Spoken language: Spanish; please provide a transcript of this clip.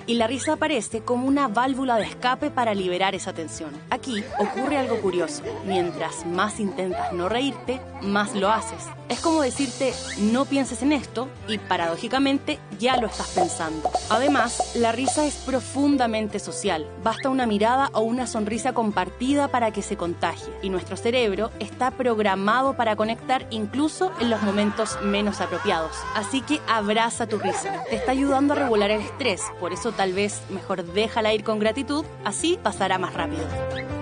y la risa aparece como una válvula de escape para liberar esa tensión. Aquí ocurre algo curioso. Mientras más intentas no reírte, más lo haces. Es como decirte, no pienses en esto, y paradójicamente ya lo estás pensando. Además, la risa es profundamente social. Basta una mirada o una sonrisa compartida para que se contagie, y nuestro cerebro está programado para conectar incluso en los momentos menos apropiados. Así que abraza tu risa. Te está ayudando a regular el estrés, por eso tal vez mejor déjala ir con gratitud, así pasará más rápido.